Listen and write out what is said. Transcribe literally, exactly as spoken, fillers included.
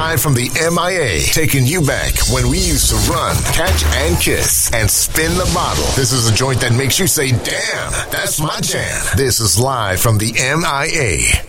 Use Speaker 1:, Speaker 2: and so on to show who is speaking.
Speaker 1: live from the M I A, taking you back when we used to run, catch, and kiss, and spin the bottle. This is a joint that makes you say, damn, that's my jam. This is live from the M I A.